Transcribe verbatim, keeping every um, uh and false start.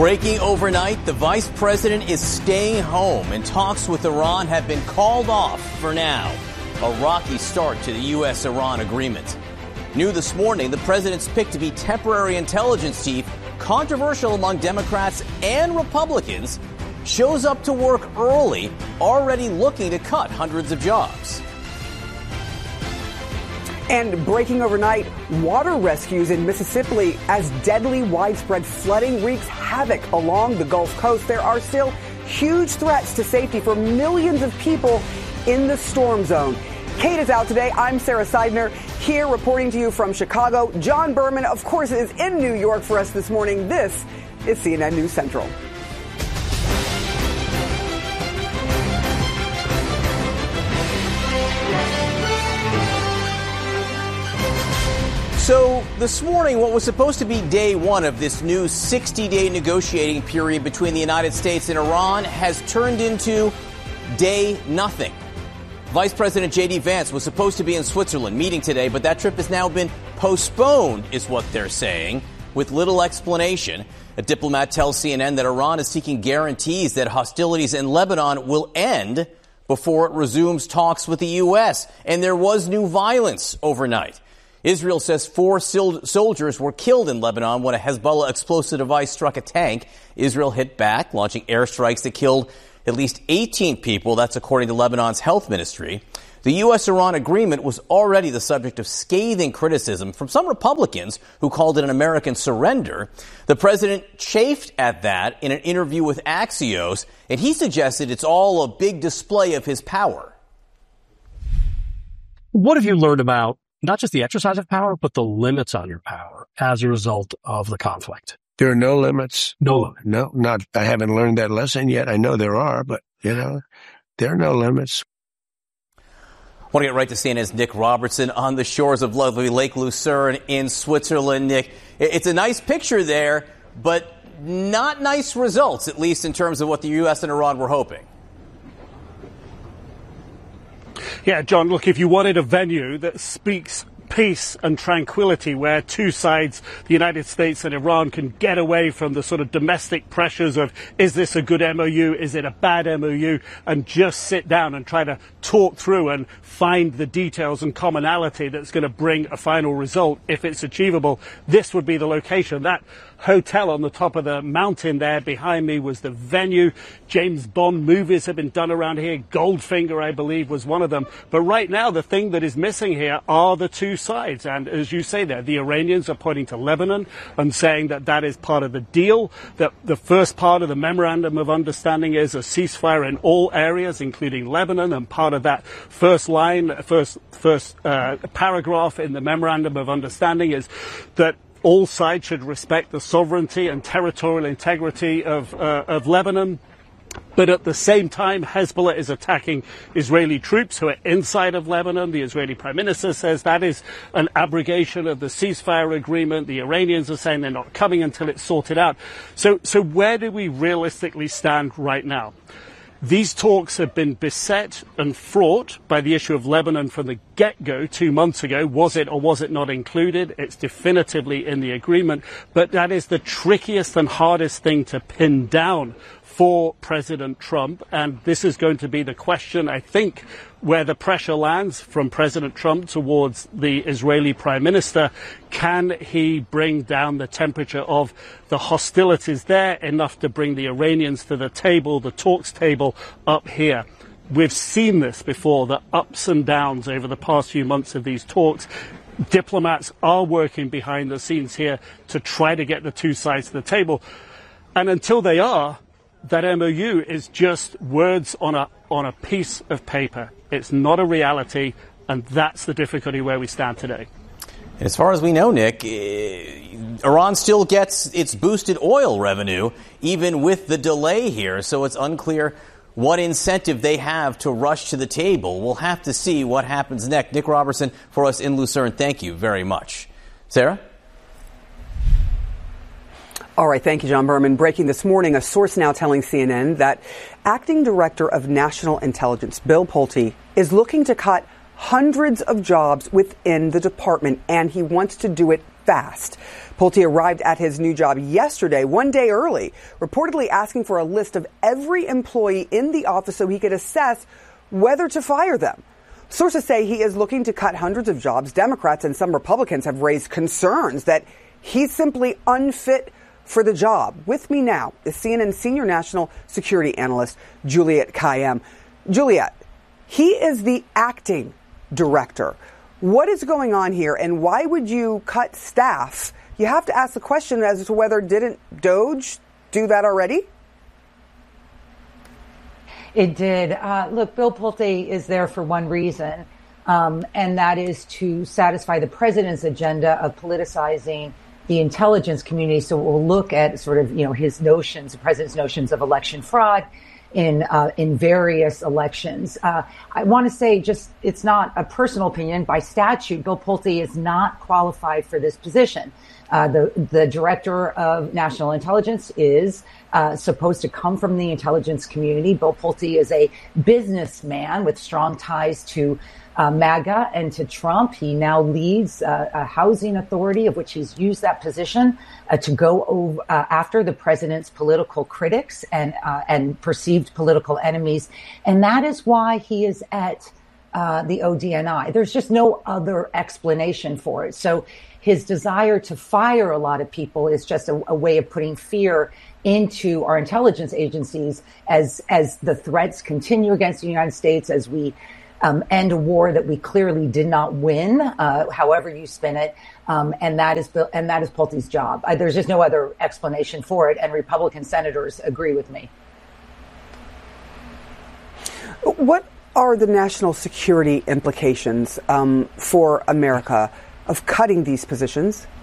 Breaking overnight, the vice president is staying home and talks with Iran have been called off for now. A rocky start to the U S Iran agreement. New this morning, the president's pick to be temporary intelligence chief, controversial among Democrats and Republicans, shows up to work early, already looking to cut hundreds of jobs. And breaking overnight, water rescues in Mississippi as deadly widespread flooding wreaks havoc along the Gulf Coast. There are still huge threats to safety for millions of people in the storm zone. Kate is out today. I'm Sarah Seidner here reporting to you from Chicago. John Berman, of course, is in New York for us this morning. This is C N N News Central. So this morning, what was supposed to be day one of this new sixty-day negotiating period between the United States and Iran has turned into day nothing. Vice President J D. Vance was supposed to be in Switzerland meeting today, but that trip has now been postponed, is what they're saying, with little explanation. A diplomat tells C N N that Iran is seeking guarantees that hostilities in Lebanon will end before it resumes talks with the U S. And there was new violence overnight. Israel says four soldiers were killed in Lebanon when a Hezbollah explosive device struck a tank. Israel hit back, launching airstrikes that killed at least eighteen people. That's according to Lebanon's health ministry. The U S-Iran agreement was already the subject of scathing criticism from some Republicans who called it an American surrender. The president chafed at that in an interview with Axios, and he suggested it's all a big display of his power. What have you learned about not just the exercise of power, but the limits on your power as a result of the conflict? There are no limits. No limits. No, not, I haven't learned that lesson yet. I know there are, but, you know, there are no limits. I want to get right to C N N's Nick Robertson on the shores of lovely Lake Lucerne in Switzerland. Nick, it's a nice picture there, but not nice results, at least in terms of what the U S and Iran were hoping. Yeah, John, look, if you wanted a venue that speaks peace and tranquility, where two sides, the United States and Iran, can get away from the sort of domestic pressures of, is this a good M O U, is it a bad M O U, and just sit down and try to talk through and find the details and commonality that's going to bring a final result if it's achievable, this would be the location. That hotel on the top of the mountain there behind me was the venue. James Bond movies have been done around here. Goldfinger, I believe, was one of them. But right now, the thing that is missing here are the two sides. And as you say there, the Iranians are pointing to Lebanon and saying that that is part of the deal, that the first part of the memorandum of understanding is a ceasefire in all areas, including Lebanon. And part of that first line, first, first uh, paragraph in the memorandum of understanding is that all sides should respect the sovereignty and territorial integrity of, uh, of Lebanon. But at the same time, Hezbollah is attacking Israeli troops who are inside of Lebanon. The Israeli Prime Minister says that is an abrogation of the ceasefire agreement. The Iranians are saying they're not coming until it's sorted out. So, so where do we realistically stand right now? These talks have been beset and fraught by the issue of Lebanon from the get-go two months ago. Was it or was it not included? It's definitively in the agreement. But that is the trickiest and hardest thing to pin down for President Trump. And this is going to be the question, I think, where the pressure lands from President Trump towards the Israeli Prime Minister. Can he bring down the temperature of the hostilities there enough to bring the Iranians to the table, the talks table up here? We've seen this before, the ups and downs over the past few months of these talks. Diplomats are working behind the scenes here to try to get the two sides to the table. And until they are, that M O U is just words on a on a piece of paper. It's not a reality, and that's the difficulty where we stand today. As far as we know, Nick, Iran still gets its boosted oil revenue, even with the delay here, so it's unclear what incentive they have to rush to the table. We'll have to see what happens next. Nick Robertson for us in Lucerne, thank you very much. Sarah? All right. Thank you, John Berman. Breaking this morning, a source now telling C N N that Acting Director of National Intelligence Bill Pulte is looking to cut hundreds of jobs within the department, and he wants to do it fast. Pulte arrived at his new job yesterday, one day early, reportedly asking for a list of every employee in the office so he could assess whether to fire them. Sources say he is looking to cut hundreds of jobs. Democrats and some Republicans have raised concerns that he's simply unfit for the job. With me now is C N N senior national security analyst Juliette Kayyem. Juliette, he is the acting director. What is going on here, and why would you cut staff? You have to ask the question as to whether didn't DOJ do that already? It did. Uh, look, Bill Pulte is there for one reason, um, and that is to satisfy the president's agenda of politicizing the intelligence community. So we'll look at sort of, you know, his notions, the president's notions of election fraud in uh, in various elections. Uh, I want to say just it's not a personal opinion. By statute, Bill Pulte is not qualified for this position. Uh, the the director of national intelligence is uh, supposed to come from the intelligence community. Bill Pulte is a businessman with strong ties to uh, MAGA and to Trump. He now leads uh, a housing authority of which he's used that position uh, to go over, uh, after the president's political critics and uh, and perceived political enemies, and that is why he is at uh, the O D N I. There's just no other explanation for it. So his desire to fire a lot of people is just a, a way of putting fear into our intelligence agencies as as the threats continue against the United States, as we um, end a war that we clearly did not win, uh, however you spin it, um, and that is and that is Pulte's job. Uh, there's just no other explanation for it, and Republican senators agree with me. What are the national security implications um, for America of cutting these positions?